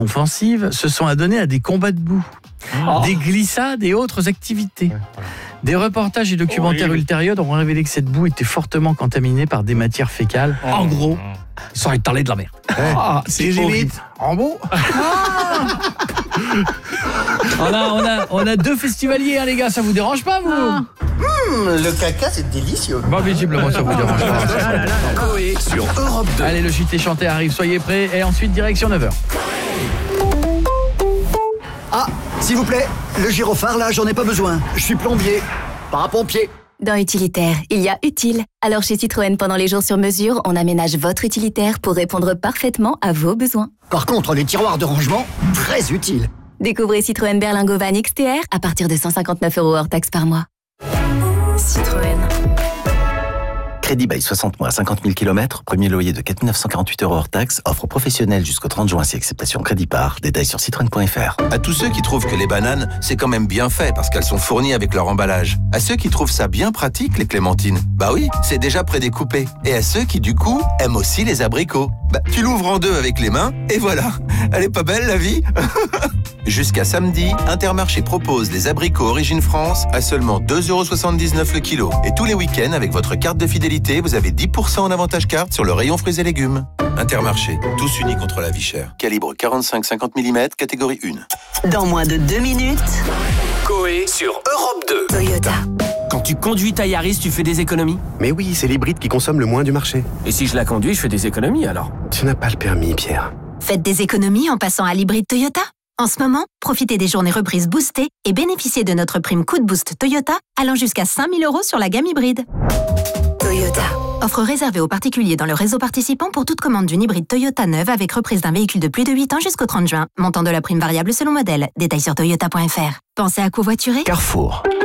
offensives se sont adonnés à des combats de boue, des glissades et autres activités. Des reportages et documentaires ultérieurs ont révélé que cette boue était fortement contaminée par des matières fécales. En gros, sans étaler de la merde. C'est horrible. En beau. On a 2 festivaliers, hein, les gars, ça vous dérange pas, vous Le caca, c'est délicieux. Bon, visiblement, ça vous dérange pas. Coé sur Europe 2. Allez, le JT chanté arrive, soyez prêts. Et ensuite, direction 9h. Ah, s'il vous plaît, le gyrophare, là, j'en ai pas besoin. Je suis plombier, pas un pompier. Dans Utilitaire, il y a utile. Alors chez Citroën, pendant les jours sur mesure, on aménage votre utilitaire pour répondre parfaitement à vos besoins. Par contre, les tiroirs de rangement, très utiles. Découvrez Citroën Berlingo Van XTR à partir de 159 € hors taxe par mois. Citroën. Crédit bail 60 mois, 50 000 km, premier loyer de 4 948 € hors taxe, offre professionnelle jusqu'au 30 juin si acceptation crédit par. Détails sur citroën.fr. À tous ceux qui trouvent que les bananes, c'est quand même bien fait parce qu'elles sont fournies avec leur emballage. À ceux qui trouvent ça bien pratique, les clémentines. Bah oui, c'est déjà prédécoupé. Et à ceux qui, du coup, aiment aussi les abricots. Bah, tu l'ouvres en 2 avec les mains, et voilà. Elle est pas belle, la vie? Jusqu'à samedi, Intermarché propose les abricots Origine France à seulement 2,79 € le kilo. Et tous les week-ends, avec votre carte de fidélité, vous avez 10% en avantage carte sur le rayon fruits et légumes. Intermarché, tous unis contre la vie chère. Calibre 45-50 mm, catégorie 1. Dans moins de 2 minutes, Coé sur Europe 2. Toyota. Quand tu conduis ta Yaris, tu fais des économies? Mais oui, c'est l'hybride qui consomme le moins du marché. Et si je la conduis, je fais des économies alors? Tu n'as pas le permis, Pierre. Faites des économies en passant à l'hybride Toyota. En ce moment, profitez des journées reprises boostées et bénéficiez de notre prime Coup de Boost Toyota allant jusqu'à 5 000 € sur la gamme hybride. Toyota. Offre réservée aux particuliers dans le réseau participant pour toute commande d'une hybride Toyota neuve avec reprise d'un véhicule de plus de 8 ans jusqu'au 30 juin. Montant de la prime variable selon modèle. Détails sur toyota.fr. Pensez à covoiturer? Carrefour.